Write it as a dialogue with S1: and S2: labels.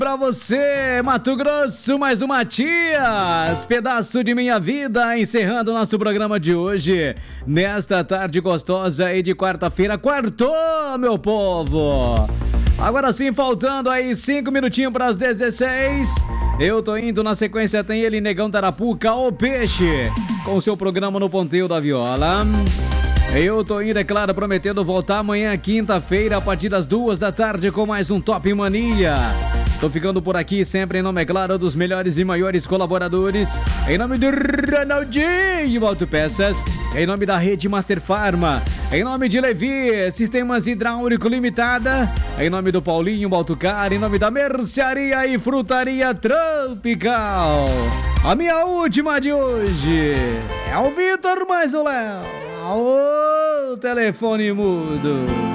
S1: Pra você, Mato Grosso, mais um Matias, pedaço de minha vida, encerrando o nosso programa de hoje, nesta tarde gostosa aí de quarta-feira. Quartou, meu povo! Agora sim, faltando aí 5 minutinhos para as 16. Eu tô indo, na sequência tem ele, Negão Tarapuca, o Peixe, com o seu programa no Ponteio da Viola. Eu tô indo, é claro, prometendo voltar amanhã, quinta-feira, a partir das 2 da tarde, com mais um Top Mania. Tô ficando por aqui, sempre em nome, é claro, dos melhores e maiores colaboradores. Em nome do Ronaldinho Autopeças, em nome da Rede Master Pharma, em nome de Levi Sistemas Hidráulico Limitada, em nome do Paulinho Autocar, em nome da Mercearia e Frutaria Tropical. A minha última de hoje é o Vitor mais o Léo, o telefone mudo.